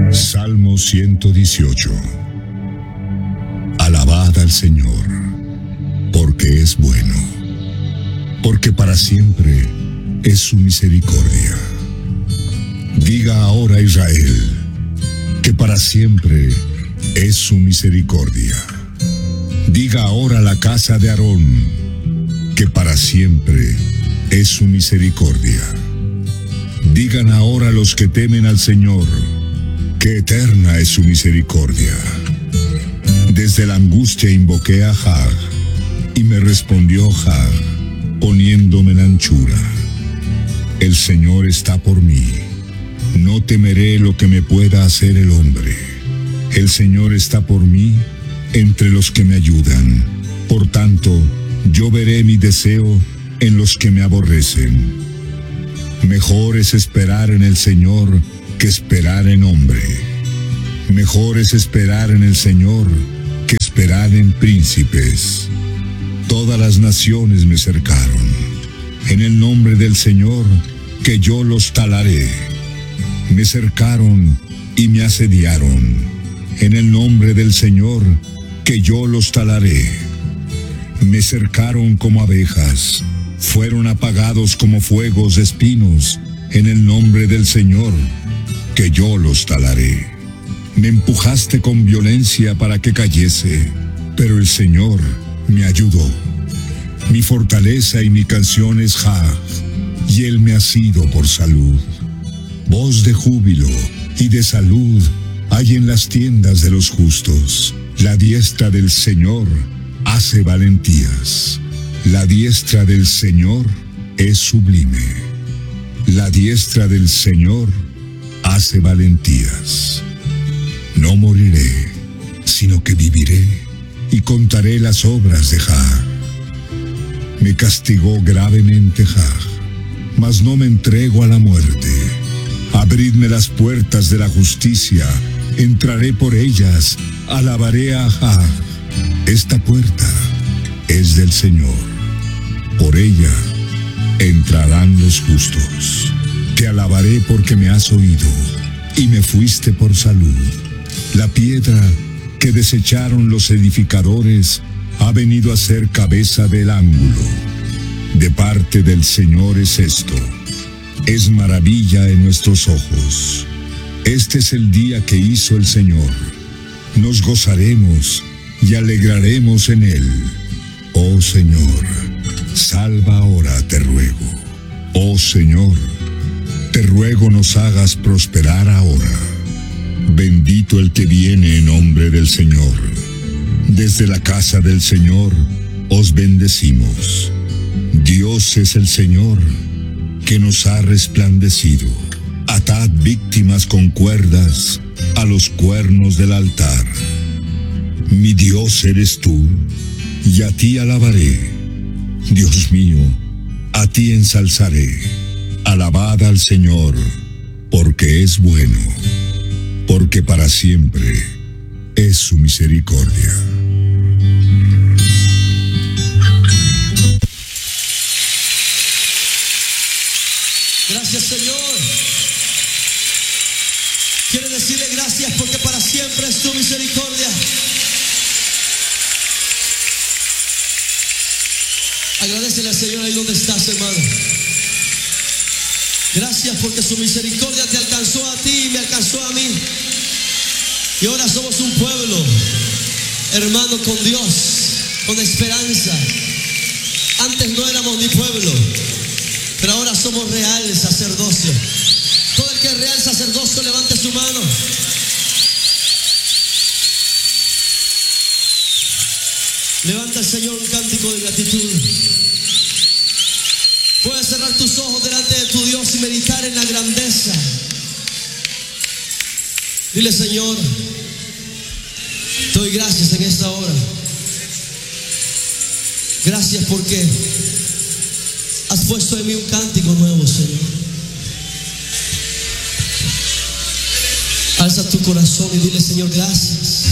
Salmo 118. Alabad al Señor, porque es bueno, porque para siempre es su misericordia. Diga ahora Israel, que para siempre es su misericordia. Diga ahora la casa de Aarón, que para siempre es su misericordia. Digan ahora los que temen al Señor, que eterna es su misericordia. Desde la angustia invoqué a Jah, y me respondió Jah, poniéndome en anchura. El Señor está por mí, no temeré lo que me pueda hacer el hombre. El Señor está por mí entre los que me ayudan. Por tanto, yo veré mi deseo en los que me aborrecen. Mejor es esperar en el Señor que esperar en hombre. Mejor es esperar en el Señor que esperar en príncipes. Todas las naciones me cercaron. En el nombre del Señor, que yo los talaré. Me cercaron y me asediaron. En el nombre del Señor, que yo los talaré. Me cercaron como abejas, fueron apagados como fuegos de espinos. En el nombre del Señor, que yo los talaré. Me empujaste con violencia para que cayese, pero el Señor me ayudó. Mi fortaleza y mi canción es Jah, y Él me ha sido por salud. Voz de júbilo y de salud hay en las tiendas de los justos. La diestra del Señor hace valentías. La diestra del Señor es sublime. La diestra del Señor hace valentías. No moriré, sino que viviré y contaré las obras de Jah. Me castigó gravemente Jah, mas no me entrego a la muerte. Abridme las puertas de la justicia, entraré por ellas, alabaré a Jah. Esta puerta es del Señor, por ella entrarán los justos. Te alabaré porque me has oído y me fuiste por salud. La piedra que desecharon los edificadores ha venido a ser cabeza del ángulo. De parte del Señor es esto. Es maravilla en nuestros ojos. Este es el día que hizo el Señor. Nos gozaremos y alegraremos en él. Oh Señor, salva ahora, te ruego. Oh Señor, te ruego nos hagas prosperar ahora. Bendito el que viene en nombre del Señor. Desde la casa del Señor os bendecimos. Dios es el Señor que nos ha resplandecido. Atad víctimas con cuerdas a los cuernos del altar. Mi Dios eres tú, y a ti alabaré. Dios mío, a ti ensalzaré. Alabad al Señor, porque es bueno, porque para siempre es su misericordia. Gracias, Señor. Quiere decirle gracias porque para siempre es tu misericordia. Agradecele al Señor ahí donde estás, hermano. Gracias porque su misericordia te alcanzó a ti y me alcanzó a mí. Y ahora somos un pueblo, hermano, con Dios, con esperanza. Antes no éramos ni pueblo, pero ahora somos real sacerdocio. Todo el que es real sacerdocio, levante su mano. Levanta al Señor un cántico de gratitud. Puedes cerrar tus ojos delante de tu Dios y meditar en la grandeza. Dile, Señor, te doy gracias en esta hora. Gracias porque has puesto en mí un cántico nuevo, Señor. Alza tu corazón y dile, Señor, gracias.